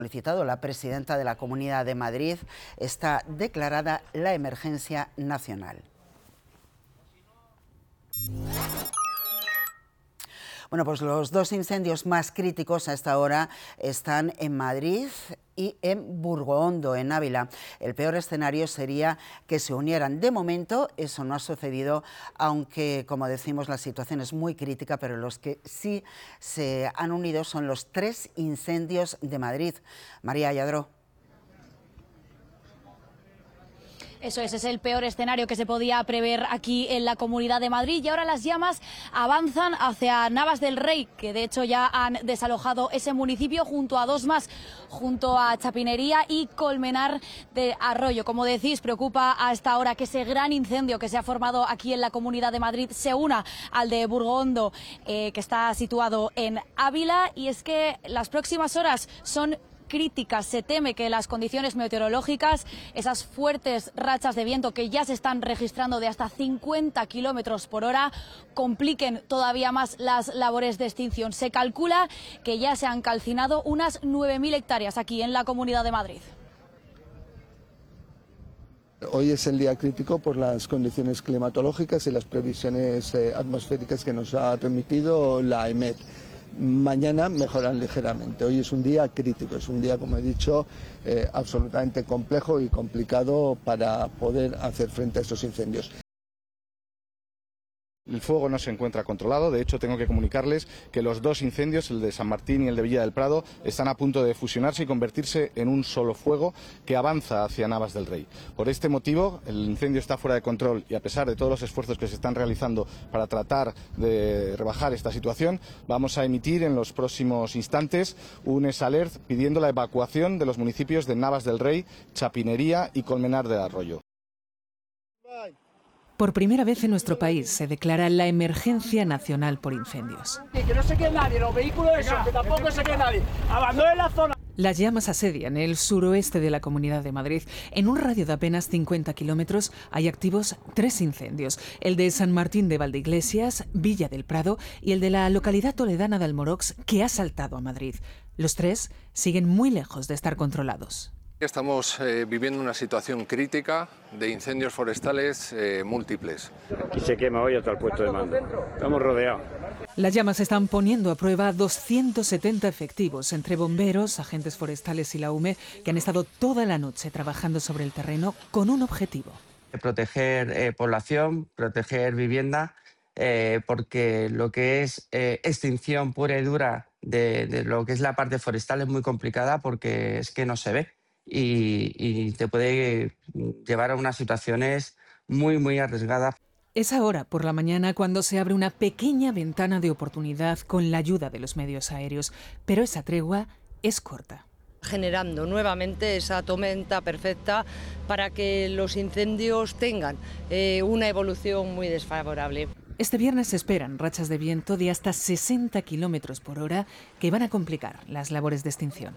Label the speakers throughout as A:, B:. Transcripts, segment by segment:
A: solicitado la presidenta de la Comunidad de Madrid, está declarada la emergencia nacional. Bueno, pues los dos incendios más críticos a esta hora están en Madrid y en Burgoondo, en Ávila. El peor escenario sería que se unieran. De momento eso no ha sucedido, aunque, como decimos, la situación es muy crítica, pero los que sí se han unido son los 3 incendios de Madrid. María Lladró.
B: Eso es el peor escenario que se podía prever aquí en la Comunidad de Madrid, y ahora las llamas avanzan hacia Navas del Rey, que de hecho ya han desalojado ese municipio junto a 2 más, junto a Chapinería y Colmenar de Arroyo. Como decís, preocupa a esta hora que ese gran incendio que se ha formado aquí en la Comunidad de Madrid se una al de Burgoondo, que está situado en Ávila, y es que las próximas horas son críticas. Se teme que las condiciones meteorológicas, esas fuertes rachas de viento que ya se están registrando de hasta 50 kilómetros por hora, compliquen todavía más las labores de extinción. Se calcula que ya se han calcinado unas 9.000 hectáreas aquí en la Comunidad de Madrid.
C: Hoy es el día crítico por las condiciones climatológicas y las previsiones atmosféricas que nos ha remitido la EMET. Mañana mejoran ligeramente. Hoy es un día crítico, es un día, como he dicho, absolutamente complejo y complicado para poder hacer frente a estos incendios.
D: El fuego no se encuentra controlado. De hecho, tengo que comunicarles que los 2 incendios, el de San Martín y el de Villa del Prado, están a punto de fusionarse y convertirse en un solo fuego que avanza hacia Navas del Rey. Por este motivo, el incendio está fuera de control, y a pesar de todos los esfuerzos que se están realizando para tratar de rebajar esta situación, vamos a emitir en los próximos instantes un SALERT pidiendo la evacuación de los municipios de Navas del Rey, Chapinería y Colmenar de Arroyo.
E: Por primera vez en nuestro país se declara la emergencia nacional por incendios.
F: Que no se quede nadie, los vehículos esos, que tampoco se quede nadie. Abandonen la zona.
E: Las llamas asedian el suroeste de la Comunidad de Madrid. En un radio de apenas 50 kilómetros hay activos 3 incendios. El de San Martín de Valdeiglesias, Villa del Prado, y el de la localidad toledana de Almorox, que ha saltado a Madrid. Los 3 siguen muy lejos de estar controlados.
G: Estamos viviendo una situación crítica de incendios forestales múltiples.
H: Aquí se quema hoy hasta el puesto de mando. Estamos rodeados.
E: Las llamas están poniendo a prueba 270 efectivos, entre bomberos, agentes forestales y la UME, que han estado toda la noche trabajando sobre el terreno con un objetivo.
I: Proteger población, proteger vivienda, porque lo que es extinción pura y dura de lo que es la parte forestal es muy complicada, porque es que no se ve. Y te puede llevar a unas situaciones muy arriesgadas.
E: Es ahora, por la mañana, cuando se abre una pequeña ventana de oportunidad con la ayuda de los medios aéreos, pero esa tregua es corta.
J: Generando nuevamente esa tormenta perfecta para que los incendios tengan una evolución muy desfavorable.
E: Este viernes se esperan rachas de viento de hasta 60 kilómetros por hora que van a complicar las labores de extinción.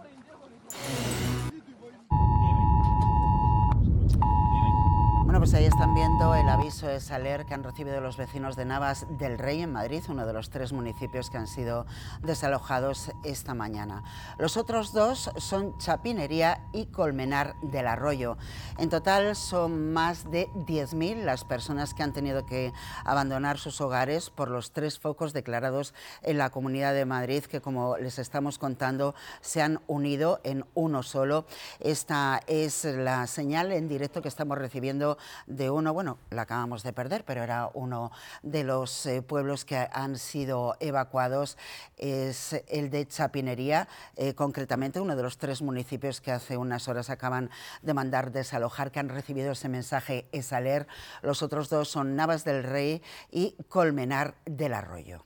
A: Bueno, pues ahí están viendo el aviso de SALERT que han recibido los vecinos de Navas del Rey en Madrid, uno de los 3 municipios que han sido desalojados esta mañana. Los otros 2 son Chapinería y Colmenar del Arroyo. En total son más de 10.000 las personas que han tenido que abandonar sus hogares por los 3 focos declarados en la Comunidad de Madrid, que, como les estamos contando, se han unido en uno solo. Esta es la señal en directo que estamos recibiendo de uno, bueno, la acabamos de perder, pero era uno de los pueblos que han sido evacuados, es el de Chapinería, concretamente uno de los 3 municipios que hace unas horas acaban de mandar desalojar, que han recibido ese mensaje SALERT. Los otros 2 son Navas del Rey y Colmenar del Arroyo.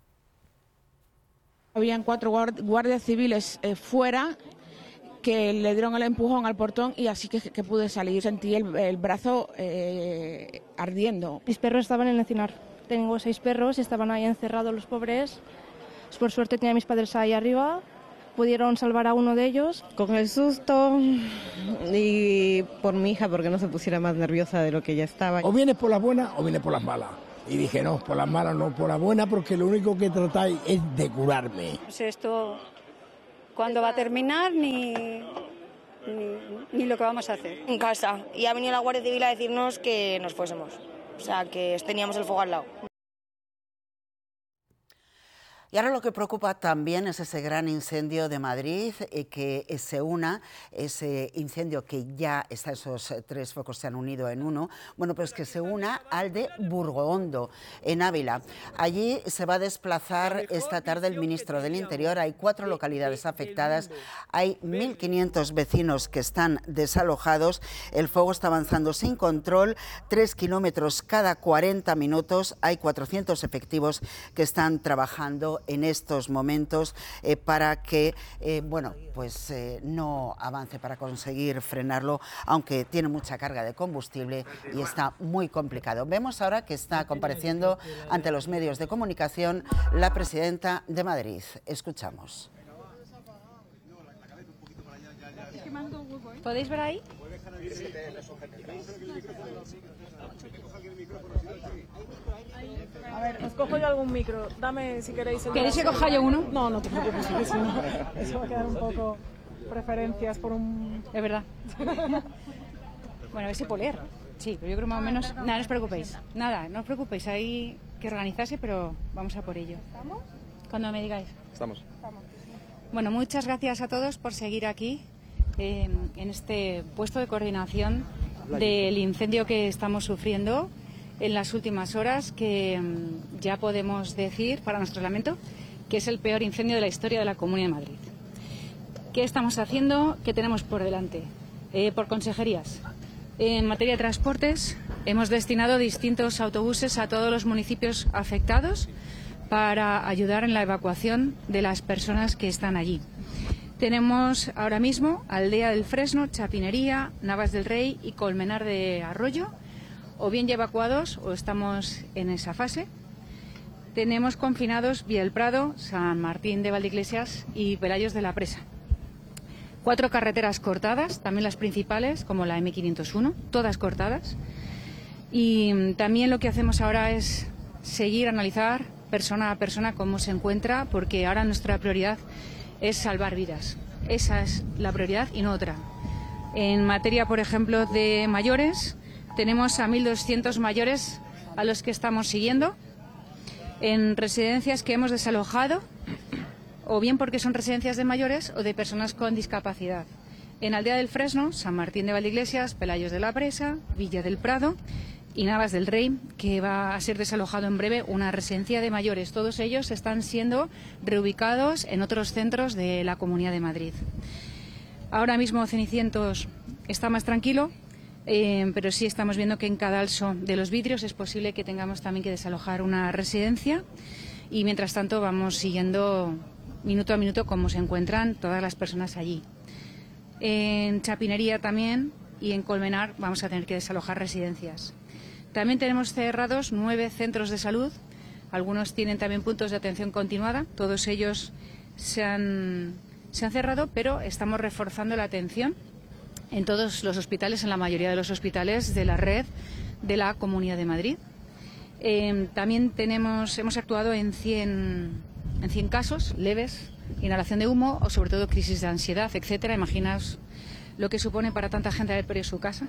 K: Habían 4 guardias civiles fuera, que le dieron el empujón al portón y así que pude salir. Sentí el brazo ardiendo.
L: Mis perros estaban en el encinar. Tengo 6 perros, estaban ahí encerrados los pobres. Por suerte tenía a mis padres ahí arriba. Pudieron salvar a uno de ellos.
M: Con el susto y por mi hija, porque no se pusiera más nerviosa de lo que ya estaba.
F: O vienes por las buenas o vienes por las malas. Y dije, no, por las malas no, por las buenas, porque lo único que tratáis es de curarme.
N: Pues esto cuándo va a terminar ni lo que vamos a hacer.
O: En casa, y ha venido la Guardia Civil a decirnos que nos fuésemos, o sea, que teníamos el fuego al lado.
A: Y ahora lo que preocupa también es ese gran incendio de Madrid, que se una, ese incendio que ya está, esos 3 focos se han unido en uno, bueno, pues que se una al de Burgoondo, en Ávila. Allí se va a desplazar esta tarde el ministro del Interior. Hay 4 localidades afectadas, hay 1.500 vecinos que están desalojados, el fuego está avanzando sin control, 3 kilómetros cada 40 minutos, hay 400 efectivos que están trabajando en estos momentos para que no avance, para conseguir frenarlo, aunque tiene mucha carga de combustible y está muy complicado. Vemos ahora que está compareciendo ante los medios de comunicación la presidenta de Madrid. Escuchamos.
N: ¿Podéis ver ahí?
P: A ver, os cojo yo algún micro. Dame, si queréis...
N: ¿Queréis que coja yo uno?
P: No, no te preocupes, que si no, eso va a quedar un poco preferencias por un...
N: Es verdad. Bueno, ese poler. Sí, pero yo creo más o menos... Nada, no os preocupéis. Nada, no os preocupéis. Hay que organizarse, pero vamos a por ello.
P: ¿Estamos?
N: Cuando me digáis.
D: Estamos.
N: Bueno, muchas gracias a todos por seguir aquí en este puesto de coordinación del incendio que estamos sufriendo en las últimas horas, que ya podemos decir, para nuestro lamento, que es el peor incendio de la historia de la Comunidad de Madrid. ¿Qué estamos haciendo? ¿Qué tenemos por delante? Por consejerías. En materia de transportes, hemos destinado distintos autobuses a todos los municipios afectados para ayudar en la evacuación de las personas que están allí. Tenemos ahora mismo Aldea del Fresno, Chapinería, Navas del Rey y Colmenar de Arroyo, o bien ya evacuados o estamos en esa fase. Tenemos confinados Villa del Prado, San Martín de Valdeiglesias y Pelayos de la Presa. 4 carreteras cortadas, también las principales, como la M501, todas cortadas. Y también lo que hacemos ahora es seguir, analizar persona a persona cómo se encuentra, porque ahora nuestra prioridad es salvar vidas. Esa es la prioridad y no otra. En materia, por ejemplo, de mayores, tenemos a 1.200 mayores a los que estamos siguiendo en residencias que hemos desalojado, o bien porque son residencias de mayores o de personas con discapacidad. En Aldea del Fresno, San Martín de Valdeiglesias, Pelayos de la Presa, Villa del Prado y Navas del Rey, que va a ser desalojado en breve una residencia de mayores. Todos ellos están siendo reubicados en otros centros de la Comunidad de Madrid. Ahora mismo Cenicientos está más tranquilo, pero sí estamos viendo que en Cadalso de los Vidrios es posible que tengamos también que desalojar una residencia, y mientras tanto vamos siguiendo minuto a minuto cómo se encuentran todas las personas allí. En Chapinería también y en Colmenar vamos a tener que desalojar residencias. También tenemos cerrados 9 centros de salud, algunos tienen también puntos de atención continuada, todos ellos se han cerrado, pero estamos reforzando la atención en todos los hospitales, en la mayoría de los hospitales de la red de la Comunidad de Madrid. También hemos actuado en 100 casos leves, inhalación de humo o sobre todo crisis de ansiedad, etcétera. Imaginaos lo que supone para tanta gente haber perdido su casa.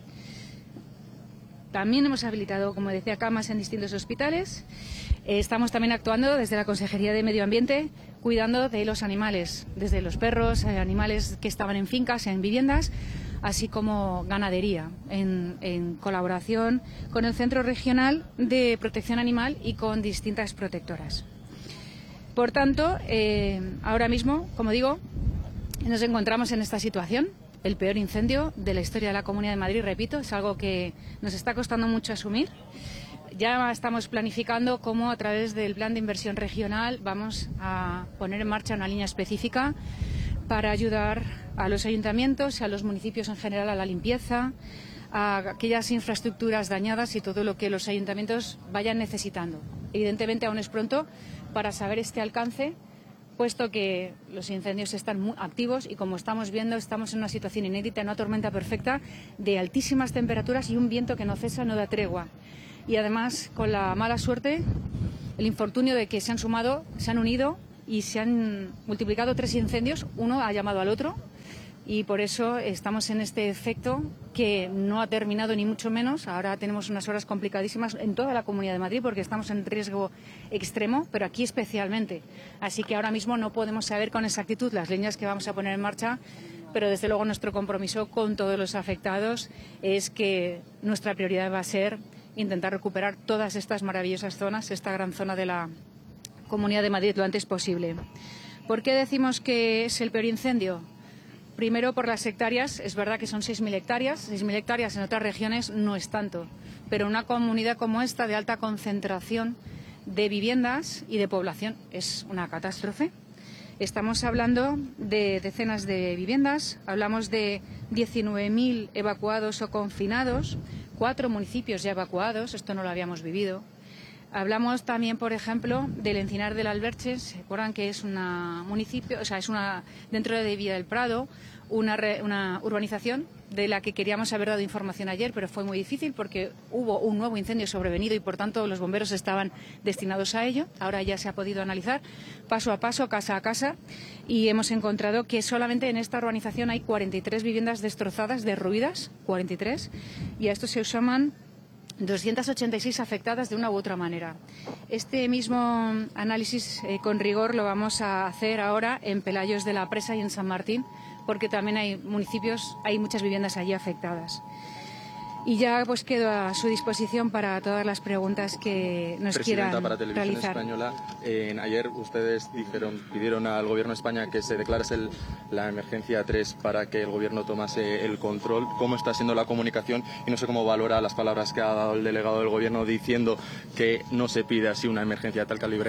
N: También hemos habilitado, como decía, camas en distintos hospitales. Estamos también actuando desde la Consejería de Medio Ambiente, cuidando de los animales, desde los perros, animales que estaban en fincas, en viviendas, así como ganadería, en colaboración con el Centro Regional de Protección Animal y con distintas protectoras. Por tanto, ahora mismo, como digo, nos encontramos en esta situación. El peor incendio de la historia de la Comunidad de Madrid, repito, es algo que nos está costando mucho asumir. Ya estamos planificando cómo a través del Plan de Inversión Regional vamos a poner en marcha una línea específica para ayudar a los ayuntamientos y a los municipios en general a la limpieza, a aquellas infraestructuras dañadas y todo lo que los ayuntamientos vayan necesitando. Evidentemente aún es pronto para saber este alcance, puesto que los incendios están muy activos y, como estamos viendo, estamos en una situación inédita, en una tormenta perfecta de altísimas temperaturas y un viento que no cesa, no da tregua. Y además, con la mala suerte, el infortunio de que se han unido y se han multiplicado 3 incendios, uno ha llamado al otro y por eso estamos en este efecto que no ha terminado ni mucho menos. Ahora tenemos unas horas complicadísimas en toda la Comunidad de Madrid porque estamos en riesgo extremo, pero aquí especialmente. Así que ahora mismo no podemos saber con exactitud las líneas que vamos a poner en marcha, pero desde luego nuestro compromiso con todos los afectados es que nuestra prioridad va a ser intentar recuperar todas estas maravillosas zonas, esta gran zona de la Comunidad de Madrid lo antes posible. ¿Por qué decimos que es el peor incendio? Primero, por las hectáreas. Es verdad que son 6.000 hectáreas. 6.000 hectáreas en otras regiones no es tanto. Pero una comunidad como esta, de alta concentración de viviendas y de población, es una catástrofe. Estamos hablando de decenas de viviendas. Hablamos de 19.000 evacuados o confinados. 4 municipios ya evacuados. Esto no lo habíamos vivido. Hablamos también, por ejemplo, del Encinar del Alberche. ¿Se acuerdan que es un municipio, o sea, es una dentro de Villa del Prado, una urbanización de la que queríamos haber dado información ayer, pero fue muy difícil porque hubo un nuevo incendio sobrevenido y, por tanto, los bomberos estaban destinados a ello. Ahora ya se ha podido analizar paso a paso, casa a casa, y hemos encontrado que solamente en esta urbanización hay 43 viviendas destrozadas, derruidas, 43, y a esto se suman 286 afectadas de una u otra manera. Este mismo análisis con rigor lo vamos a hacer ahora en Pelayos de la Presa y en San Martín, porque también hay municipios, hay muchas viviendas allí afectadas. Y ya pues quedo a su disposición para todas las preguntas que nos quieran
Q: Presidenta, para Televisión
N: realizar.
Q: Española, ayer ustedes pidieron al Gobierno de España que se declarase la emergencia 3 para que el Gobierno tomase el control. ¿Cómo está siendo la comunicación? Y no sé cómo valora las palabras que ha dado el delegado del Gobierno diciendo que no se pide así una emergencia de tal calibre.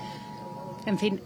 N: En fin,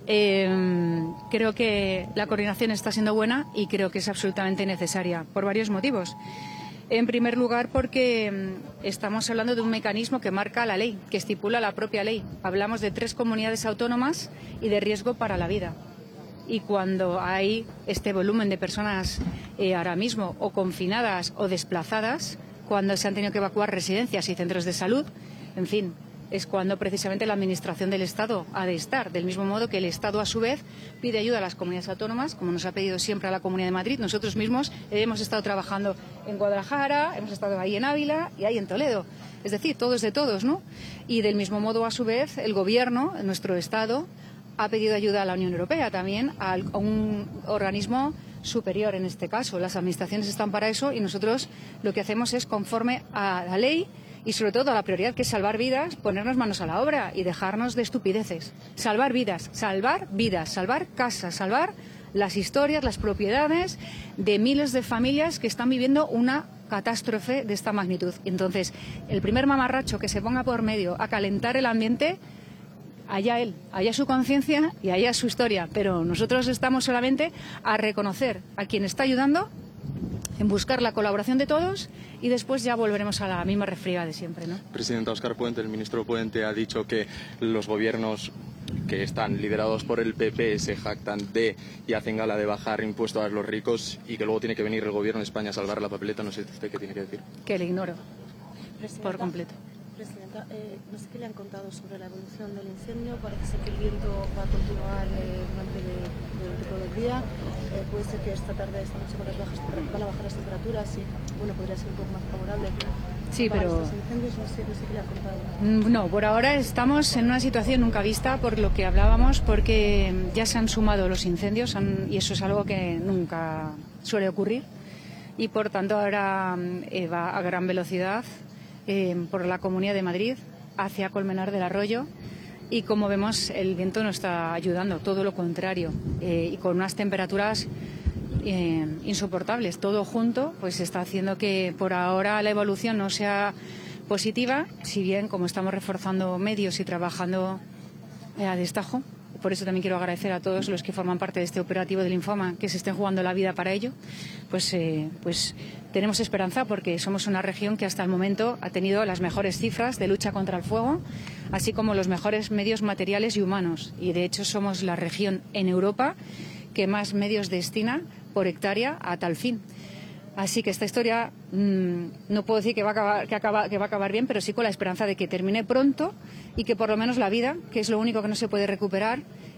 N: creo que la coordinación está siendo buena y creo que es absolutamente necesaria por varios motivos. En primer lugar, porque estamos hablando de un mecanismo que marca la ley, que estipula la propia ley. Hablamos de 3 comunidades autónomas y de riesgo para la vida. Y cuando hay este volumen de personas ahora mismo o confinadas o desplazadas, cuando se han tenido que evacuar residencias y centros de salud, en fin, es cuando precisamente la Administración del Estado ha de estar. Del mismo modo que el Estado, a su vez, pide ayuda a las comunidades autónomas, como nos ha pedido siempre a la Comunidad de Madrid. Nosotros mismos hemos estado trabajando en Guadalajara, hemos estado ahí en Ávila y ahí en Toledo. Es decir, todos de todos, ¿no? Y del mismo modo, a su vez, el Gobierno, nuestro Estado, ha pedido ayuda a la Unión Europea también, a un organismo superior en este caso. Las administraciones están para eso y nosotros lo que hacemos es, conforme a la ley, y sobre todo a la prioridad que es salvar vidas, ponernos manos a la obra y dejarnos de estupideces. Salvar vidas, salvar casas, salvar las historias, las propiedades de miles de familias que están viviendo una catástrofe de esta magnitud. Entonces, el primer mamarracho que se ponga por medio a calentar el ambiente, allá él, allá su conciencia y allá su historia. Pero nosotros estamos solamente a reconocer a quien está ayudando, en buscar la colaboración de todos y después ya volveremos a la misma refriega de siempre, ¿no?
Q: Presidenta, Óscar Puente, el ministro Puente, ha dicho que los gobiernos que están liderados por el PP se jactan de y hacen gala de bajar impuestos a los ricos y que luego tiene que venir el Gobierno de España a salvar la papeleta. No sé usted qué tiene que decir.
N: Que le ignoro por completo.
R: Presidenta, no sé qué le han contado sobre la evolución del incendio. Parece ser que el viento va a continuar durante todo el día. Puede ser que esta tarde, esta noche, con las bajas van a bajar las temperaturas y bueno, podría ser un poco más favorable.
N: Sí,
R: para
N: pero
R: estos incendios, no sé qué le han contado.
N: no, por ahora estamos en una situación nunca vista por lo que hablábamos, porque ya se han sumado los incendios y eso es algo que nunca suele ocurrir y por tanto ahora va a gran velocidad por la Comunidad de Madrid hacia Colmenar del Arroyo y como vemos el viento no está ayudando, todo lo contrario, y con unas temperaturas insoportables. Todo junto pues está haciendo que por ahora la evolución no sea positiva, si bien como estamos reforzando medios y trabajando a destajo. Por eso también quiero agradecer a todos los que forman parte de este operativo del linfoma, que se estén jugando la vida para ello. Pues tenemos esperanza porque somos una región que hasta el momento ha tenido las mejores cifras de lucha contra el fuego, así como los mejores medios materiales y humanos. Y de hecho somos la región en Europa que más medios destina por hectárea a tal fin. Así que esta historia no puedo decir que va a acabar bien, pero sí con la esperanza de que termine pronto y que por lo menos la vida, que es lo único que no se puede recuperar,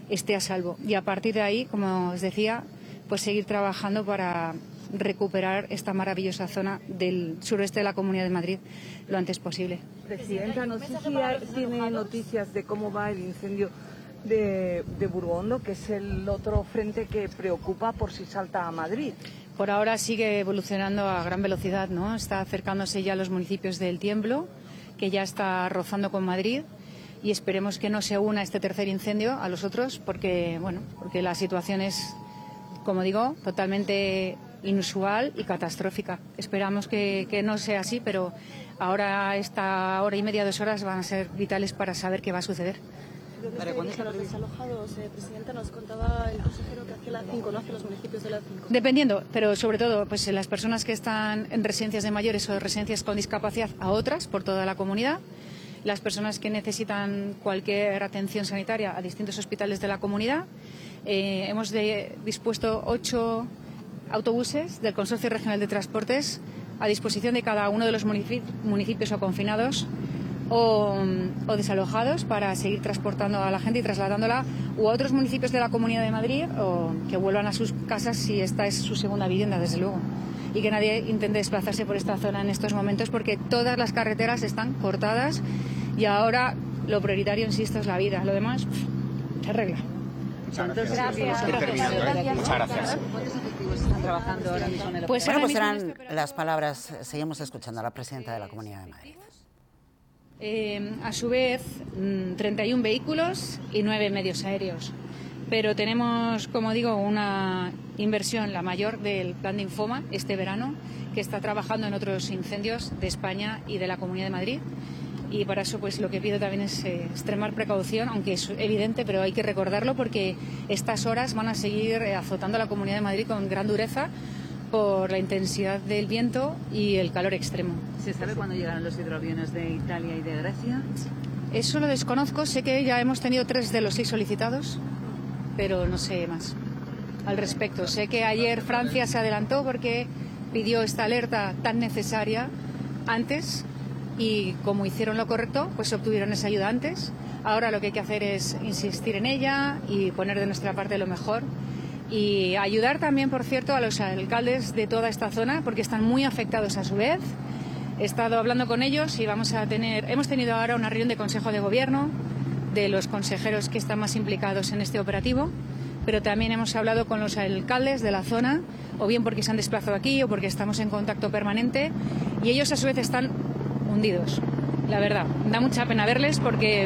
N: esté a salvo. Y a partir de ahí, como os decía, pues seguir trabajando para recuperar esta maravillosa zona del suroeste de la Comunidad de Madrid lo antes posible.
S: Presidenta, no sé si tiene noticias de cómo va el incendio de Burgondo, que es el otro frente que preocupa por si salta a Madrid.
N: Por ahora sigue evolucionando a gran velocidad, ¿no? Está acercándose ya a los municipios del Tiemblo, que ya está rozando con Madrid, y esperemos que no se una este tercer incendio a los otros, porque la situación es, como digo, totalmente inusual y catastrófica. Esperamos que no sea así, pero ahora esta hora y media, 2 horas van a ser vitales para saber qué va a suceder.
R: ¿Para cuándo están los desalojados? Presidenta, nos contaba el consejero que hacia la A5, ¿no? Hacia los municipios de la A5.
N: Dependiendo, pero sobre todo pues las personas que están en residencias de mayores o residencias con discapacidad a otras por toda la comunidad, las personas que necesitan cualquier atención sanitaria a distintos hospitales de la comunidad. Hemos dispuesto 8 autobuses del Consorcio Regional de Transportes a disposición de cada uno de los municipios o confinados o desalojados para seguir transportando a la gente y trasladándola u a otros municipios de la Comunidad de Madrid o que vuelvan a sus casas si esta es su segunda vivienda, desde luego. Y que nadie intente desplazarse por esta zona en estos momentos porque todas las carreteras están cortadas y ahora lo prioritario, insisto, es la vida. Lo demás se arregla.
A: Muchas gracias.
R: Trabajando ahora mismo en el
A: Pues eran las palabras, seguimos escuchando a la presidenta de la Comunidad de Madrid.
N: A su vez, 31 vehículos y 9 medios aéreos. Pero tenemos, como digo, una inversión, la mayor del plan de Infoma este verano, que está trabajando en otros incendios de España y de la Comunidad de Madrid. Y para eso pues lo que pido también es extremar precaución, aunque es evidente, pero hay que recordarlo porque estas horas van a seguir azotando a la Comunidad de Madrid con gran dureza por la intensidad del viento y el calor extremo.
T: ¿Se sabe cuándo llegarán los hidroaviones de Italia y de Grecia?
N: Eso lo desconozco, sé que ya hemos tenido 3 de los 6 solicitados, pero no sé más al respecto. Sé que ayer Francia se adelantó porque pidió esta alerta tan necesaria antes y como hicieron lo correcto, pues obtuvieron esa ayuda antes. Ahora lo que hay que hacer es insistir en ella y poner de nuestra parte lo mejor y ayudar también, por cierto, a los alcaldes de toda esta zona porque están muy afectados a su vez. He estado hablando con ellos y hemos tenido ahora una reunión de Consejo de Gobierno de los consejeros que están más implicados en este operativo, pero también hemos hablado con los alcaldes de la zona, o bien porque se han desplazado aquí o porque estamos en contacto permanente, y ellos a su vez están hundidos. La verdad, da mucha pena verles porque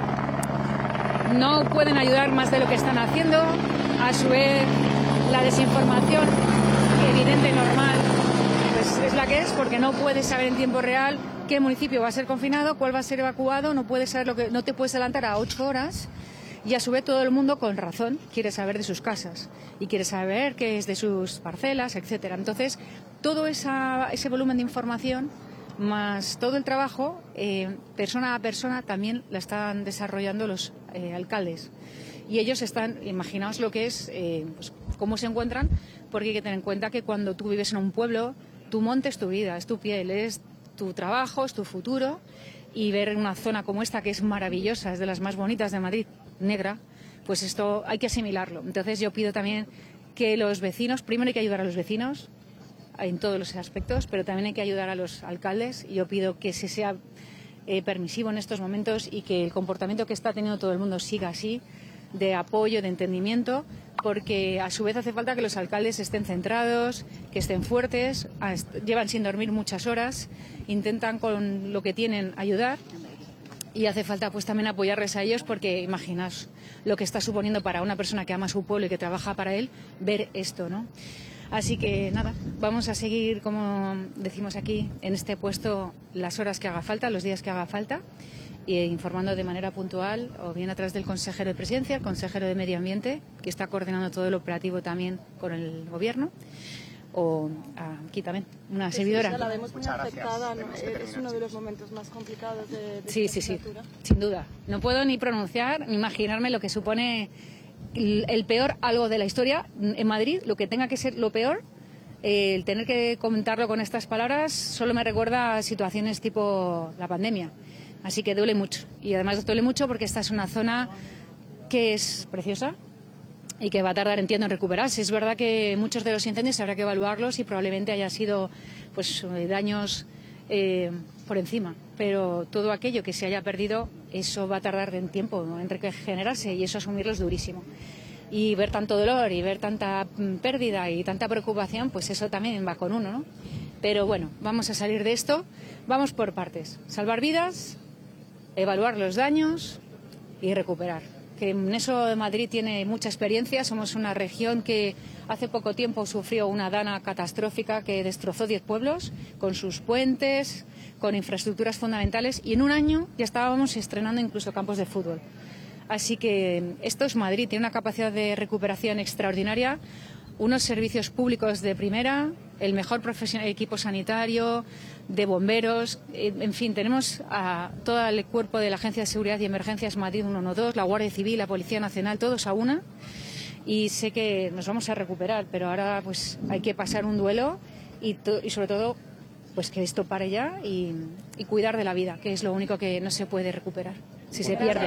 N: no pueden ayudar más de lo que están haciendo. A su vez, la desinformación evidente y normal pues es la que es, porque no puedes saber en tiempo real qué municipio va a ser confinado, cuál va a ser evacuado, no puedes saber no te puedes adelantar a 8 horas. Y a su vez todo el mundo, con razón, quiere saber de sus casas y quiere saber qué es de sus parcelas, etcétera. Entonces, todo ese volumen de información más todo el trabajo, persona a persona, también la están desarrollando los alcaldes. Y ellos imaginaos lo que es, pues, cómo se encuentran, porque hay que tener en cuenta que cuando tú vives en un pueblo, tu monte es tu vida, es tu piel, es tu trabajo, es tu futuro, y ver una zona como esta, que es maravillosa, es de las más bonitas de Madrid, negra, pues esto hay que asimilarlo. Entonces yo pido también que los vecinos, primero hay que ayudar a los vecinos, en todos los aspectos, pero también hay que ayudar a los alcaldes. Yo pido que se sea permisivo en estos momentos y que el comportamiento que está teniendo todo el mundo siga así, de apoyo, de entendimiento, porque a su vez hace falta que los alcaldes estén centrados, que estén fuertes, llevan sin dormir muchas horas, intentan con lo que tienen ayudar y hace falta pues también apoyarles a ellos porque imaginaos lo que está suponiendo para una persona que ama su pueblo y que trabaja para él ver esto, ¿no? Así que nada, vamos a seguir, como decimos aquí, en este puesto las horas que haga falta, los días que haga falta, e informando de manera puntual, o bien a través del consejero de Presidencia, el consejero de Medio Ambiente, que está coordinando todo el operativo también con el Gobierno, o aquí también, una servidora.
R: La vemos muy afectada, ¿no? Es uno de los momentos más complicados de
N: sí, sin duda. No puedo ni pronunciar, ni imaginarme lo que supone el peor algo de la historia en Madrid, lo que tenga que ser lo peor. El tener que comentarlo con estas palabras solo me recuerda a situaciones tipo la pandemia. Así que duele mucho. Y además duele mucho porque esta es una zona que es preciosa y que va a tardar, entiendo, en recuperarse. Es verdad que muchos de los incendios habrá que evaluarlos y probablemente haya sido pues daños por encima, pero todo aquello que se haya perdido, eso va a tardar en tiempo en regenerarse y eso asumirlo es durísimo. Y ver tanto dolor y ver tanta pérdida y tanta preocupación, pues eso también va con uno, ¿no? Pero bueno, vamos a salir de esto, vamos por partes. Salvar vidas, evaluar los daños y recuperar. Que en eso Madrid tiene mucha experiencia. Somos una región que hace poco tiempo sufrió una dana catastrófica que destrozó 10 pueblos, con sus puentes, con infraestructuras fundamentales, y en un año ya estábamos estrenando incluso campos de fútbol. Así que esto es Madrid, tiene una capacidad de recuperación extraordinaria, unos servicios públicos de primera, el mejor equipo sanitario, de bomberos, en fin, tenemos a todo el cuerpo de la Agencia de Seguridad y Emergencias Madrid 112, la Guardia Civil, la Policía Nacional, todos a una, y sé que nos vamos a recuperar, pero ahora pues hay que pasar un duelo y sobre todo pues que esto pare ya y cuidar de la vida, que es lo único que no se puede recuperar. Si se pierde.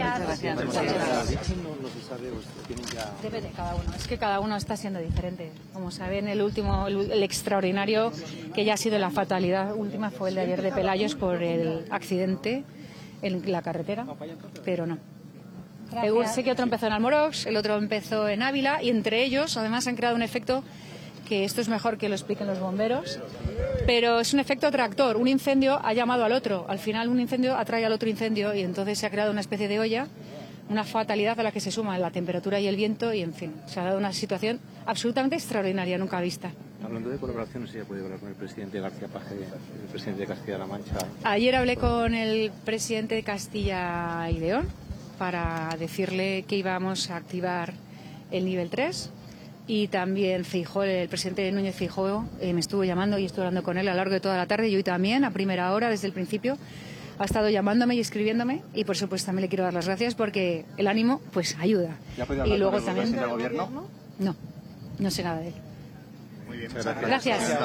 N: Depende de cada uno. Es que cada uno está siendo diferente. Como saben, el extraordinario que ya ha sido la fatalidad última fue el de ayer de Pelayos por el accidente en la carretera, pero no. Sé que otro empezó en Almorox, el otro empezó en Ávila y entre ellos además han creado un efecto que esto es mejor que lo expliquen los bomberos, pero es un efecto atractor. Un incendio ha llamado al otro. Al final un incendio atrae al otro incendio y entonces se ha creado una especie de olla, una fatalidad a la que se suma la temperatura y el viento y, en fin, se ha dado una situación absolutamente extraordinaria, nunca vista.
U: Hablando de colaboración, ¿sí puede hablar con el presidente García Paje, el presidente de Castilla-La Mancha?
N: Ayer hablé con el presidente de Castilla y León para decirle que íbamos a activar el nivel 3. Y también Feijóo, el presidente Núñez Feijóo, me estuvo llamando y estuve hablando con él a lo largo de toda la tarde y hoy también, a primera hora, desde el principio, ha estado llamándome y escribiéndome y por supuesto también le quiero dar las gracias porque el ánimo pues ayuda.
U: ¿Ya ha podido hablar con el presidente del gobierno?
N: No sé nada de él.
U: Muy bien,
N: gracias.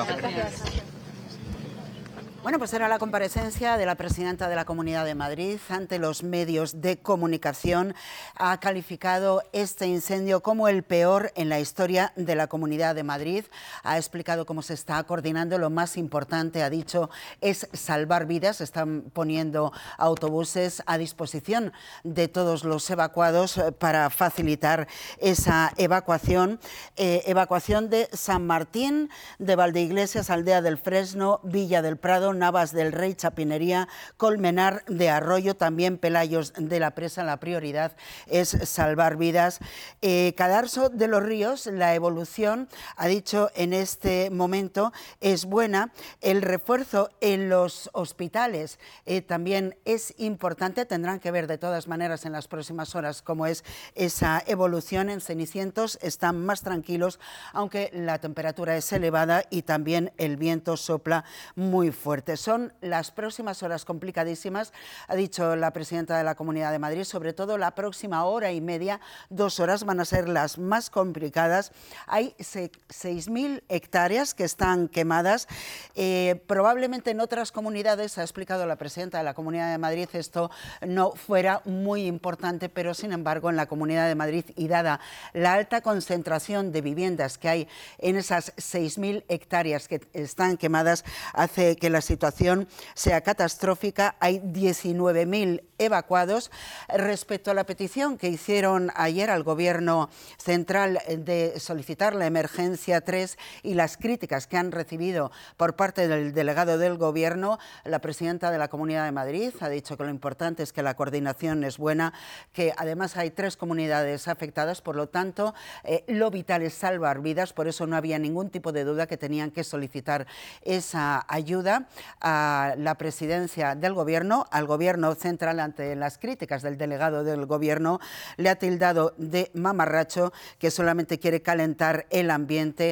A: Bueno, pues era la comparecencia de la presidenta de la Comunidad de Madrid ante los medios de comunicación. Ha calificado este incendio como el peor en la historia de la Comunidad de Madrid. Ha explicado cómo se está coordinando. Lo más importante, ha dicho, es salvar vidas. Están poniendo autobuses a disposición de todos los evacuados para facilitar esa evacuación. Evacuación de San Martín, de Valdeiglesias, Aldea del Fresno, Villa del Prado, Navas del Rey, Chapinería, Colmenar de Arroyo, también Pelayos de la Presa. La prioridad es salvar vidas. Cadarso de los Ríos, la evolución, ha dicho en este momento, es buena. El refuerzo en los hospitales también es importante. Tendrán que ver de todas maneras en las próximas horas cómo es esa evolución. En Cenicientos están más tranquilos, aunque la temperatura es elevada y también el viento sopla muy fuerte. Son las próximas horas complicadísimas, ha dicho la presidenta de la Comunidad de Madrid, sobre todo la próxima hora y media, 2 horas van a ser las más complicadas. Hay 6.000 hectáreas que están quemadas. Probablemente en otras comunidades, ha explicado la presidenta de la Comunidad de Madrid, esto no fuera muy importante, pero sin embargo en la Comunidad de Madrid y dada la alta concentración de viviendas que hay en esas 6.000 hectáreas que están quemadas, hace que la situación sea catastrófica. Hay 19.000 evacuados. Respecto a la petición que hicieron ayer al Gobierno central de solicitar la emergencia 3 y las críticas que han recibido por parte del delegado del Gobierno, la presidenta de la Comunidad de Madrid ha dicho que lo importante es que la coordinación es buena, que además hay 3 comunidades afectadas, por lo tanto lo vital es salvar vidas, por eso no había ningún tipo de duda que tenían que solicitar esa ayuda a la presidencia del Gobierno, al Gobierno central. Ante las críticas del delegado del Gobierno, le ha tildado de mamarracho, que solamente quiere calentar el ambiente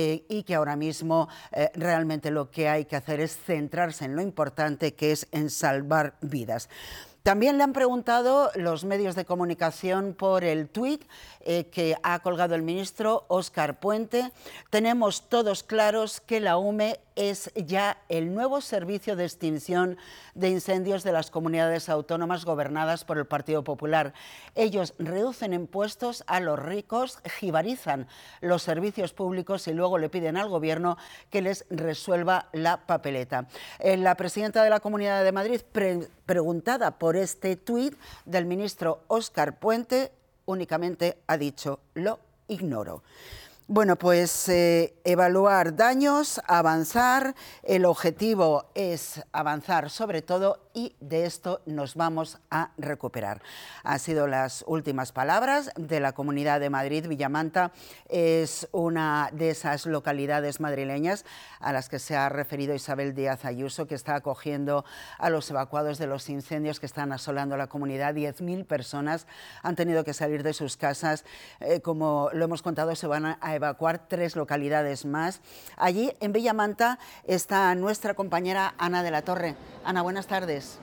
A: y que ahora mismo realmente lo que hay que hacer es centrarse en lo importante, que es en salvar vidas. También le han preguntado los medios de comunicación por el tuit que ha colgado el ministro Óscar Puente. Tenemos todos claros que la UME es ya el nuevo servicio de extinción de incendios de las comunidades autónomas gobernadas por el Partido Popular. Ellos reducen impuestos a los ricos, jibarizan los servicios públicos y luego le piden al Gobierno que les resuelva la papeleta. La presidenta de la Comunidad de Madrid, preguntada por este tuit del ministro Óscar Puente, únicamente ha dicho: lo ignoro. Bueno, pues evaluar daños, avanzar, el objetivo es avanzar sobre todo y de esto nos vamos a recuperar. Han sido las últimas palabras de la Comunidad de Madrid. Villamanta es una de esas localidades madrileñas a las que se ha referido Isabel Díaz Ayuso, que está acogiendo a los evacuados de los incendios que están asolando la comunidad. 10.000 personas han tenido que salir de sus casas. Como lo hemos contado, se van a evacuar 3 localidades más. Allí, en Villamanta, está nuestra compañera Ana de la Torre. Ana, buenas tardes.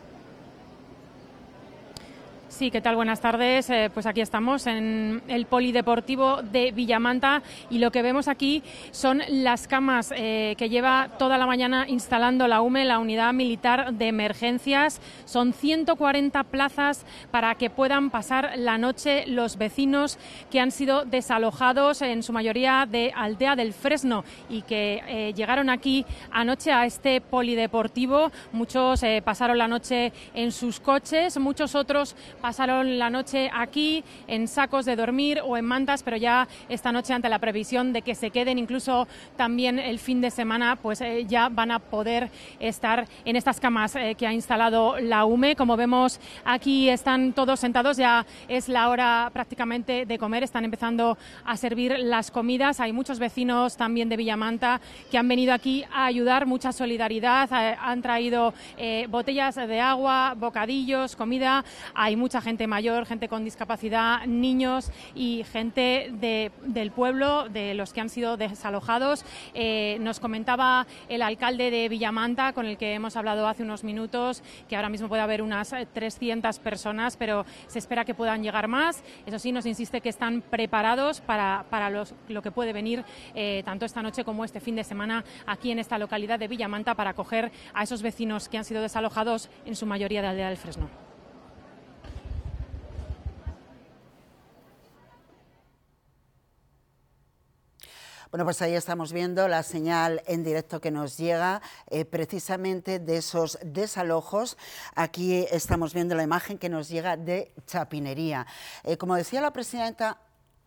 B: Sí, ¿qué tal? Buenas tardes. Pues aquí estamos en el Polideportivo de Villamanta y lo que vemos aquí son las camas que lleva toda la mañana instalando la UME, la Unidad Militar de Emergencias. Son 140 plazas para que puedan pasar la noche los vecinos que han sido desalojados, en su mayoría de Aldea del Fresno, y que llegaron aquí anoche a este polideportivo. Muchos pasaron la noche en sus coches, muchos otros pasaron la noche aquí en sacos de dormir o en mantas, pero ya esta noche, ante la previsión de que se queden incluso también el fin de semana, pues ya van a poder estar en estas camas que ha instalado la UME. Como vemos, aquí están todos sentados, ya es la hora prácticamente de comer, están empezando a servir las comidas. Hay muchos vecinos también de Villamanta que han venido aquí a ayudar, mucha solidaridad, han traído botellas de agua, bocadillos, comida. Hay mucha gente mayor, gente con discapacidad, niños y gente del pueblo, de los que han sido desalojados. Nos comentaba el alcalde de Villamanta, con el que hemos hablado hace unos minutos, que ahora mismo puede haber unas 300 personas, pero se espera que puedan llegar más. Eso sí, nos insiste que están preparados para lo que puede venir tanto esta noche como este fin de semana aquí en esta localidad de Villamanta, para acoger a esos vecinos que han sido desalojados, en su mayoría de Aldea del Fresno.
A: Bueno, pues ahí estamos viendo la señal en directo que nos llega precisamente de esos desalojos. Aquí estamos viendo la imagen que nos llega de Chapinería. Como decía la presidenta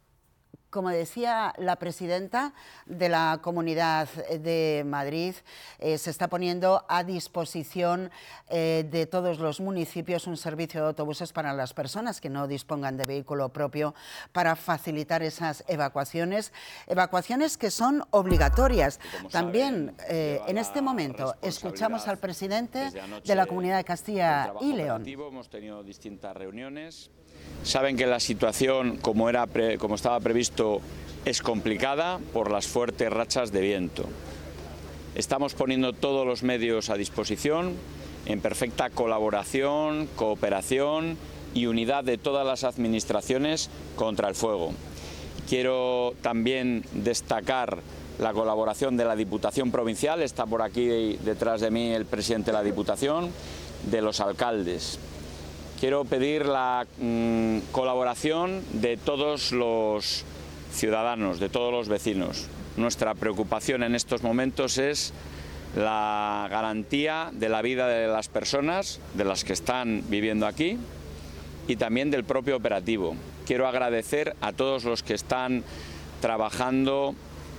A: de la Comunidad de Madrid, se está poniendo a disposición de todos los municipios un servicio de autobuses para las personas que no dispongan de vehículo propio, para facilitar esas evacuaciones que son obligatorias. También en este momento escuchamos al presidente de la Comunidad de Castilla y León.
V: Hemos tenido distintas reuniones. Saben que la situación, como estaba previsto, es complicada por las fuertes rachas de viento. Estamos poniendo todos los medios a disposición, en perfecta colaboración, cooperación y unidad de todas las administraciones contra el fuego. Quiero también destacar la colaboración de la Diputación Provincial, está por aquí detrás de mí el presidente de la Diputación, de los alcaldes. Quiero pedir la colaboración de todos los ciudadanos, de todos los vecinos. Nuestra preocupación en estos momentos es la garantía de la vida de las personas, de las que están viviendo aquí, y también del propio operativo. Quiero agradecer a todos los que están trabajando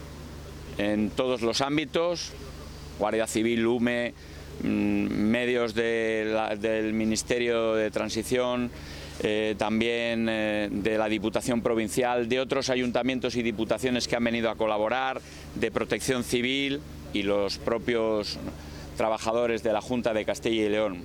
V: en todos los ámbitos, Guardia Civil, UME, medios del Ministerio de Transición, también de la Diputación Provincial, de otros ayuntamientos y diputaciones que han venido a colaborar, de Protección Civil y los propios trabajadores de la Junta de Castilla y León.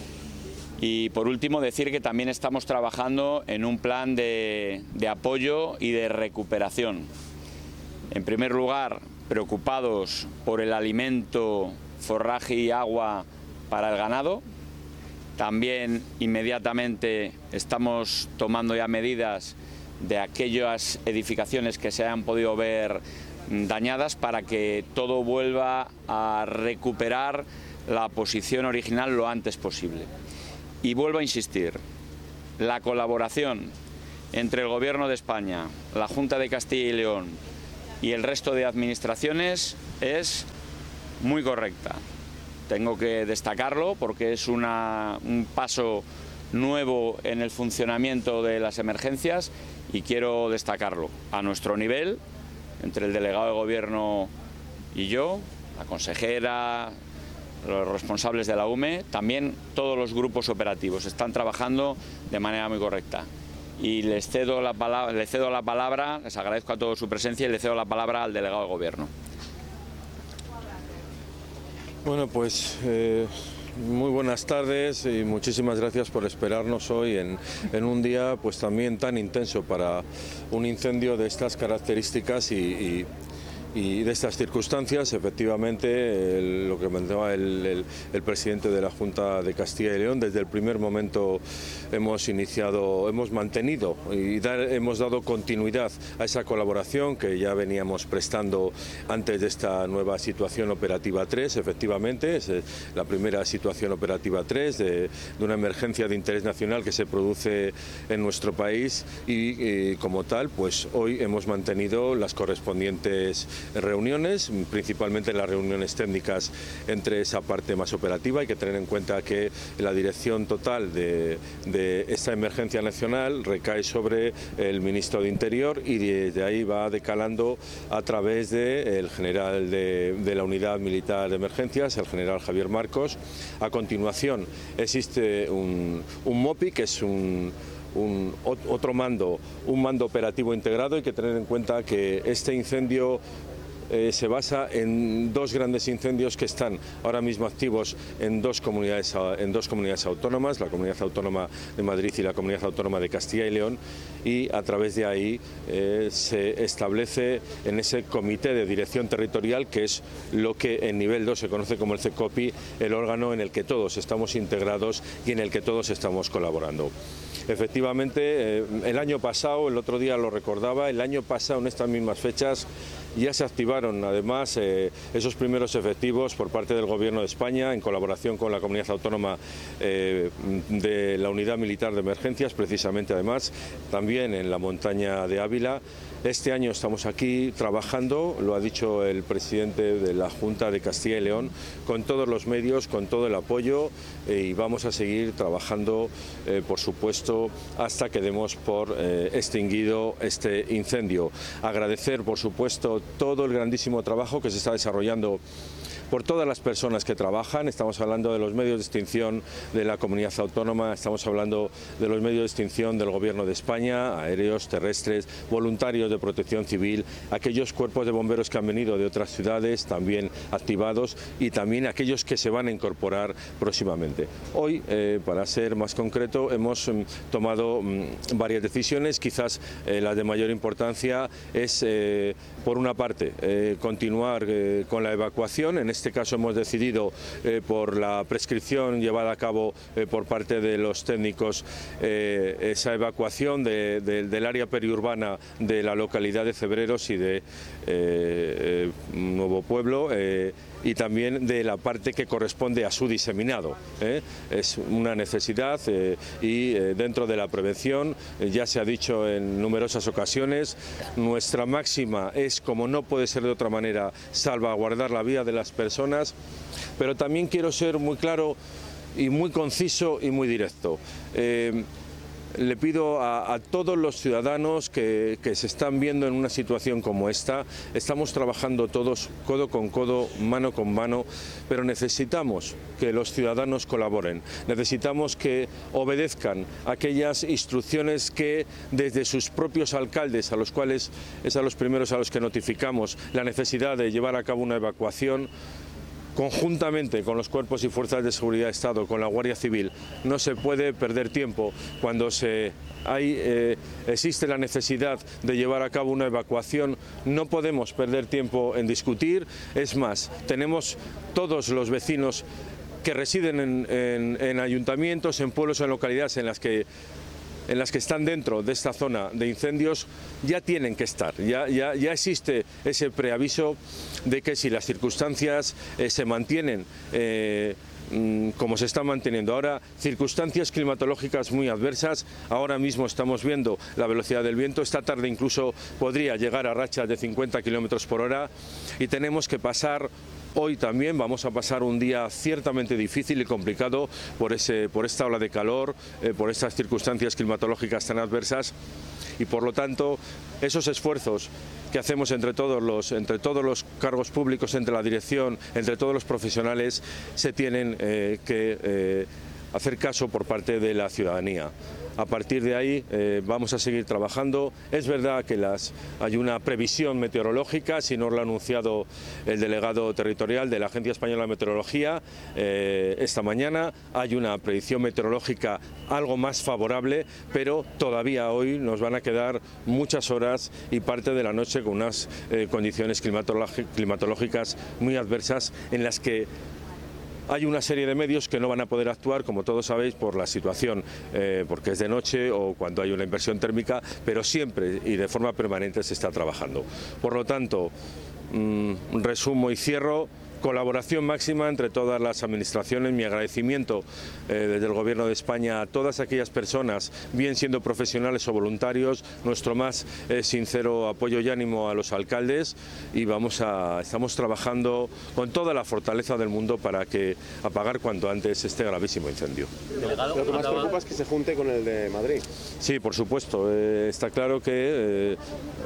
V: Y por último, decir que también estamos trabajando en un plan de apoyo y de recuperación. En primer lugar, preocupados por el alimento, forraje y agua para el ganado. También inmediatamente estamos tomando ya medidas de aquellas edificaciones que se han podido ver dañadas para que todo vuelva a recuperar la posición original lo antes posible. Y vuelvo a insistir, la colaboración entre el Gobierno de España, la Junta de Castilla y León y el resto de administraciones es muy correcta. Tengo que destacarlo porque es un paso nuevo en el funcionamiento de las emergencias y quiero destacarlo a nuestro nivel, entre el delegado de Gobierno y yo, la consejera, los responsables de la UME, también todos los grupos operativos están trabajando de manera muy correcta. Y le cedo la palabra, les agradezco a todos su presencia y le cedo la palabra al delegado de Gobierno.
C: Bueno, pues muy buenas tardes y muchísimas gracias por esperarnos hoy en un día pues también tan intenso para un incendio de estas características y de estas circunstancias. Efectivamente, lo que mencionaba el presidente de la Junta de Castilla y León, desde el primer momento hemos mantenido y hemos dado continuidad a esa colaboración que ya veníamos prestando antes de esta nueva situación operativa 3. Efectivamente, es la primera situación operativa 3 de una emergencia de interés nacional que se produce en nuestro país y como tal, pues hoy hemos mantenido las correspondientes reuniones, principalmente las reuniones técnicas entre esa parte más operativa. Hay que tener en cuenta que la dirección total de esta emergencia nacional recae sobre el ministro de Interior y de ahí va decalando a través del general de la Unidad Militar de Emergencias, el general Javier Marcos. A continuación existe un MOPI, que es otro mando, un mando operativo integrado. Hay que tener en cuenta que este incendio se basa en dos grandes incendios que están ahora mismo activos en dos comunidades autónomas, la Comunidad Autónoma de Madrid y la Comunidad Autónoma de Castilla y León, y a través de ahí se establece en ese comité de dirección territorial, que es lo que en nivel 2 se conoce como el CECOPI, el órgano en el que todos estamos integrados y en el que todos estamos colaborando. Efectivamente, el año pasado, el otro día lo recordaba, el año pasado en estas mismas fechas ya se activaron además esos primeros efectivos por parte del Gobierno de España en colaboración con la Comunidad Autónoma de la Unidad Militar de Emergencias, precisamente además también en la montaña de Ávila. Este año estamos aquí trabajando, lo ha dicho el presidente de la Junta de Castilla y León, con todos los medios, con todo el apoyo y vamos a seguir trabajando, por supuesto, hasta que demos por extinguido este incendio. Agradecer, por supuesto, todo el grandísimo trabajo que se está desarrollando por todas las personas que trabajan. Estamos hablando de los medios de extinción de la comunidad autónoma, estamos hablando de los medios de extinción del Gobierno de España, aéreos, terrestres, voluntarios de protección civil, aquellos cuerpos de bomberos que han venido de otras ciudades también activados y también aquellos que se van a incorporar próximamente. Hoy, para ser más concreto, hemos tomado varias decisiones. Quizás la de mayor importancia es, por una parte, continuar con la evacuación. En este caso hemos decidido, por la prescripción llevada a cabo por parte de los técnicos, esa evacuación del área periurbana de la localidad de Cebreros y de Nuevo Pueblo, y también de la parte que corresponde a su diseminado. Es una necesidad y dentro de la prevención, ya se ha dicho en numerosas ocasiones, nuestra máxima es, como no puede ser de otra manera, salvaguardar la vida de las personas, pero también quiero ser muy claro y muy conciso y muy directo. Le pido a todos los ciudadanos que se están viendo en una situación como esta, estamos trabajando todos codo con codo, mano con mano, pero necesitamos que los ciudadanos colaboren, necesitamos que obedezcan aquellas instrucciones que desde sus propios alcaldes, a los cuales es a los primeros a los que notificamos la necesidad de llevar a cabo una evacuación, conjuntamente con los cuerpos y fuerzas de seguridad de Estado, con la Guardia Civil. No se puede perder tiempo cuando existe la necesidad de llevar a cabo una evacuación. No podemos perder tiempo en discutir. Es más, tenemos todos los vecinos que residen en ayuntamientos, en pueblos, en localidades en las que en las que están dentro de esta zona de incendios ya tienen que estar, ya existe ese preaviso de que si las circunstancias se mantienen como se está manteniendo ahora, circunstancias climatológicas muy adversas. Ahora mismo estamos viendo la velocidad del viento, esta tarde incluso podría llegar a rachas de 50 km por hora y tenemos que pasar. Hoy también vamos a pasar un día ciertamente difícil y complicado por esta ola de calor, por estas circunstancias climatológicas tan adversas y por lo tanto esos esfuerzos que hacemos entre todos los cargos públicos, entre la dirección, entre todos los profesionales, se tienen que hacer caso por parte de la ciudadanía. A partir de ahí vamos a seguir trabajando. Es verdad que hay una previsión meteorológica, si no lo ha anunciado el delegado territorial de la Agencia Española de Meteorología esta mañana. Hay una predicción meteorológica algo más favorable, pero todavía hoy nos van a quedar muchas horas y parte de la noche con unas condiciones climatológicas muy adversas en las que hay una serie de medios que no van a poder actuar, como todos sabéis, por la situación, porque es de noche o cuando hay una inversión térmica, pero siempre y de forma permanente se está trabajando. Por lo tanto, resumo y cierro. Colaboración máxima entre todas las administraciones, mi agradecimiento desde el Gobierno de España a todas aquellas personas, bien siendo profesionales o voluntarios, nuestro más sincero apoyo y ánimo a los alcaldes y estamos trabajando con toda la fortaleza del mundo para apagar cuanto antes este gravísimo incendio.
G: Delegado, lo que más preocupa es que se junte con el de Madrid.
C: Sí, por supuesto, está claro que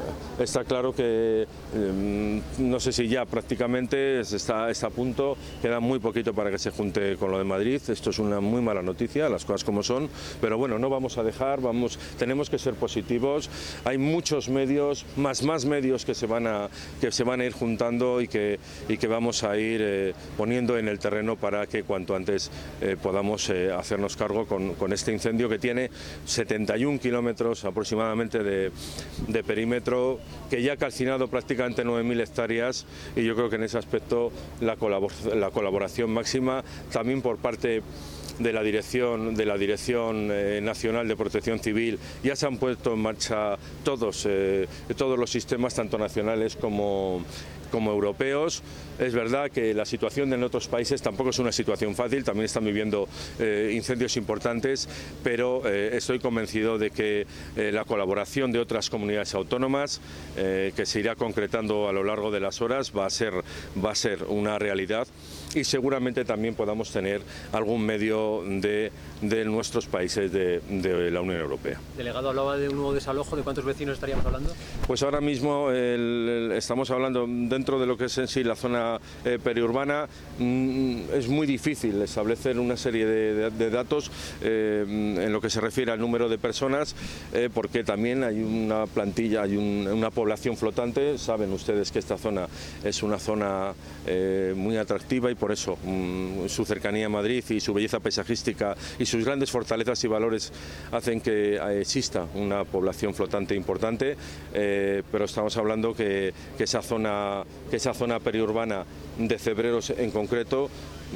C: no sé si ya prácticamente está a punto, queda muy poquito para que se junte con lo de Madrid. Esto es una muy mala noticia, las cosas como son, pero bueno, no vamos a dejar, tenemos que ser positivos. Hay muchos medios, más medios que se van a ir juntando y que vamos a ir poniendo en el terreno para que cuanto antes podamos hacernos cargo con este incendio que tiene 71 kilómetros aproximadamente de perímetro, que ya ha calcinado prácticamente 9.000 hectáreas y yo creo que en ese aspecto la colaboración máxima también por parte de la Dirección Nacional de Protección Civil. Ya se han puesto en marcha todos los sistemas, tanto nacionales como europeos. Es verdad que la situación en otros países tampoco es una situación fácil, también están viviendo incendios importantes, pero estoy convencido de que la colaboración de otras comunidades autónomas, que se irá concretando a lo largo de las horas, va a ser una realidad y seguramente también podamos tener algún medio de nuestros países de la Unión Europea.
G: Delegado, hablaba de un nuevo desalojo, ¿de cuántos vecinos estaríamos hablando?
C: Pues ahora mismo estamos hablando dentro de lo que es en sí la zona periurbana. Es muy difícil establecer una serie de datos en lo que se refiere al número de personas, porque también hay una plantilla, hay una población flotante. Saben ustedes que esta zona es una zona muy atractiva y por eso su cercanía a Madrid y su belleza paisajística y sus grandes fortalezas y valores hacen que exista una población flotante importante, pero estamos hablando que esa zona periurbana de Cebreros en concreto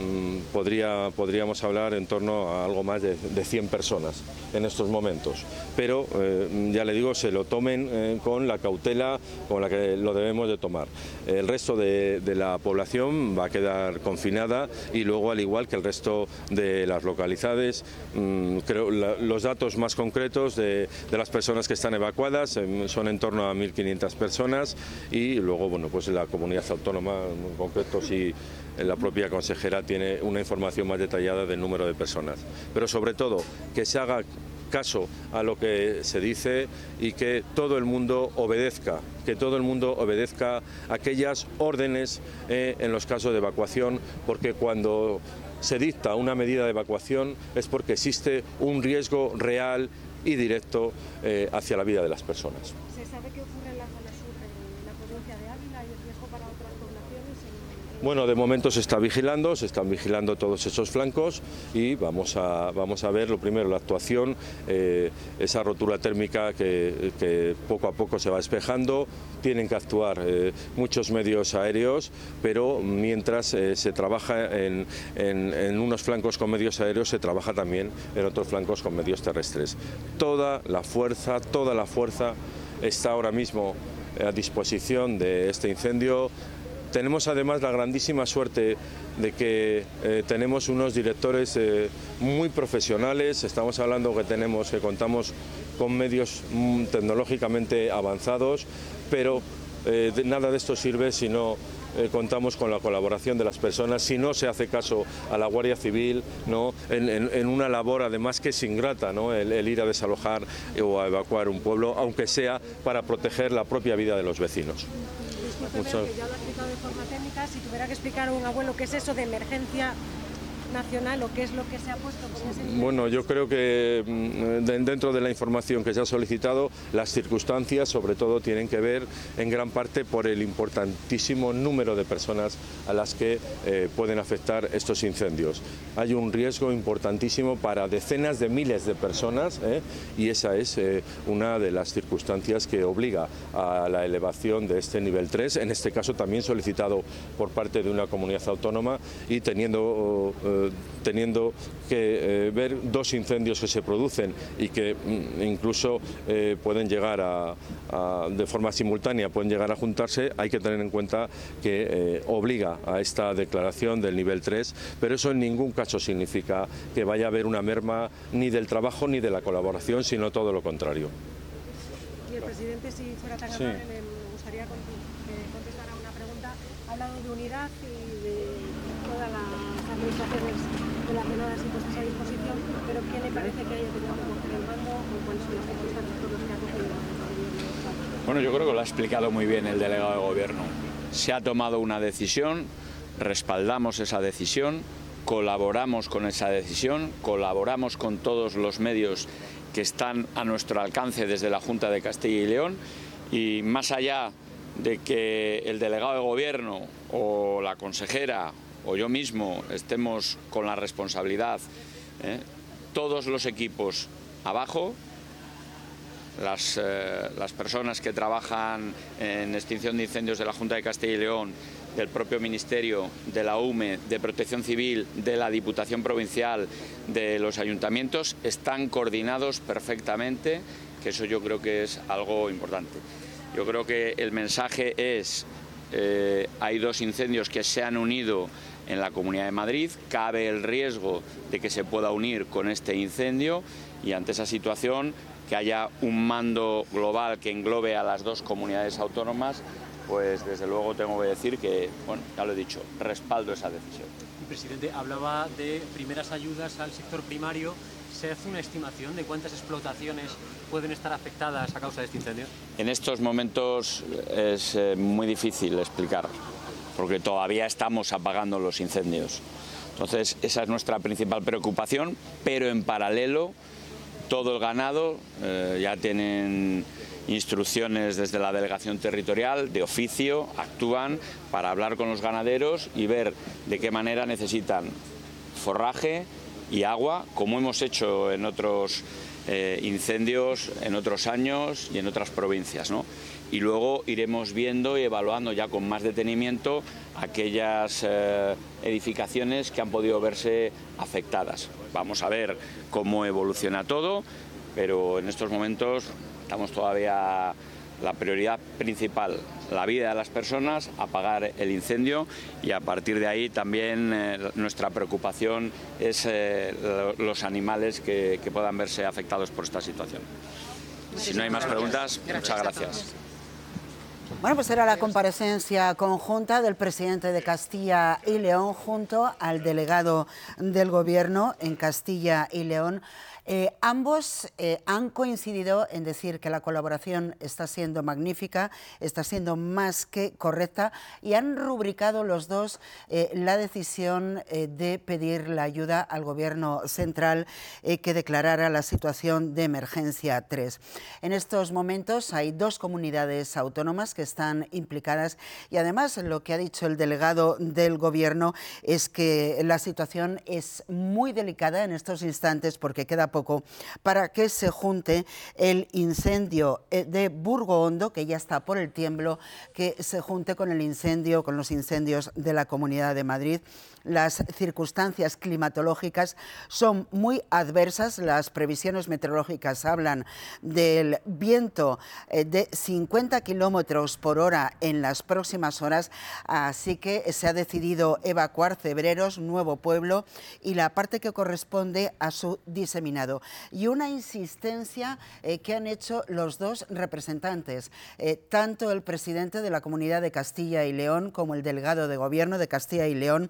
C: podríamos hablar en torno a algo más de 100 personas en estos momentos, pero ya le digo, se lo tomen con la cautela con la que lo debemos de tomar. El resto de la población va a quedar confinada y luego, al igual que el resto de las localidades, creo los datos más concretos de las personas que están evacuadas son en torno a 1.500 personas y luego, bueno, pues la comunidad autónoma en concreto sí. La propia consejera tiene una información más detallada del número de personas, pero sobre todo que se haga caso a lo que se dice y que todo el mundo obedezca, aquellas órdenes en los casos de evacuación, porque cuando se dicta una medida de evacuación es porque existe un riesgo real y directo hacia la vida de las personas.
R: ¿Se sabe qué ocurre en la zona sur de la provincia de Ávila? ¿Hay riesgo para otras poblaciones en
C: Bueno, de momento se están vigilando todos esos flancos y vamos a ver lo primero, la actuación, esa rotura térmica que poco a poco se va despejando. Tienen que actuar muchos medios aéreos, pero mientras se trabaja en unos flancos con medios aéreos, se trabaja también en otros flancos con medios terrestres. Toda la fuerza está ahora mismo a disposición de este incendio. Tenemos además la grandísima suerte de que tenemos unos directores muy profesionales. Estamos hablando que contamos con medios tecnológicamente avanzados, pero nada de esto sirve si no contamos con la colaboración de las personas, si no se hace caso a la Guardia Civil, ¿no? en una labor además que es ingrata, ¿no? el ir a desalojar o a evacuar un pueblo, aunque sea para proteger la propia vida de los vecinos.
H: Discúlpeme, que ya lo ha explicado de forma técnica, si tuviera que explicar a un abuelo qué es eso de emergencia nacional o qué es lo que se ha puesto con ese nivel.
C: Bueno, yo creo que dentro de la información que se ha solicitado, las circunstancias sobre todo tienen que ver en gran parte por el importantísimo número de personas a las que pueden afectar estos incendios. Hay un riesgo importantísimo para decenas de miles de personas y esa es una de las circunstancias que obliga a la elevación de este nivel 3, en este caso también solicitado por parte de una comunidad autónoma y teniendo que ver dos incendios que se producen y que incluso pueden llegar de forma simultánea, pueden llegar a juntarse. Hay que tener en cuenta que obliga a esta declaración del nivel 3, pero eso en ningún caso significa que vaya a haber una merma ni del trabajo ni de la colaboración, sino todo lo contrario.
H: Y el presidente, si fuera tan amable, me gustaría contestar a una pregunta. Ha hablado de unidad y de todas las administraciones relacionadas y puestas a disposición, pero ¿qué le parece que haya tenido que coger el mando o cuáles son las circunstancias por las que ha cogido el mando?
V: Bueno, yo creo que lo ha explicado muy bien el delegado de Gobierno. Se ha tomado una decisión, respaldamos esa decisión, colaboramos con esa decisión, colaboramos con todos los medios que están a nuestro alcance desde la Junta de Castilla y León, y más allá de que el delegado de Gobierno o la consejera o yo mismo estemos con la responsabilidad, todos los equipos abajo, las personas que trabajan en extinción de incendios de la Junta de Castilla y León, del propio Ministerio, de la UME, de Protección Civil, de la Diputación Provincial, de los ayuntamientos, están coordinados perfectamente, que eso yo creo que es algo importante. Yo creo que el mensaje es, hay dos incendios que se han unido en la Comunidad de Madrid, cabe el riesgo de que se pueda unir con este incendio y ante esa situación que haya un mando global que englobe a las dos comunidades autónomas, pues desde luego tengo que decir que, bueno, ya lo he dicho, respaldo esa decisión.
G: El presidente hablaba de primeras ayudas al sector primario. ¿Se hace una estimación de cuántas explotaciones pueden estar afectadas a causa de este incendio?
V: En estos momentos es muy difícil explicar, porque todavía estamos apagando los incendios. Entonces, esa es nuestra principal preocupación, pero en paralelo, todo el ganado ya tienen instrucciones desde la delegación territorial, de oficio, actúan para hablar con los ganaderos y ver de qué manera necesitan forraje y agua, como hemos hecho en otros incendios en otros años y en otras provincias, ¿no? Y luego iremos viendo y evaluando ya con más detenimiento aquellas edificaciones que han podido verse afectadas. Vamos a ver cómo evoluciona todo, pero en estos momentos estamos todavía la prioridad principal, la vida de las personas, apagar el incendio y a partir de ahí también nuestra preocupación es los animales que puedan verse afectados por esta situación. Si no hay más preguntas, muchas gracias.
A: Bueno, pues era la comparecencia conjunta del presidente de Castilla y León junto al delegado del Gobierno en Castilla y León. Ambos han coincidido en decir que la colaboración está siendo magnífica, está siendo más que correcta y han rubricado los dos la decisión de pedir la ayuda al Gobierno central que declarara la situación de emergencia 3. En estos momentos hay dos comunidades autónomas que están implicadas y además lo que ha dicho el delegado del Gobierno es que la situación es muy delicada en estos instantes porque queda poco para que se junte el incendio de Burgo-Hondo, que ya está por el tiemblo, que se junte con el incendio, con los incendios de la Comunidad de Madrid. Las circunstancias climatológicas son muy adversas. Las previsiones meteorológicas hablan del viento de 50 kilómetros por hora en las próximas horas, así que se ha decidido evacuar Cebreros, Nuevo Pueblo y la parte que corresponde a su diseminado. Y una insistencia que han hecho los dos representantes, tanto el presidente de la Comunidad de Castilla y León como el delegado de Gobierno de Castilla y León,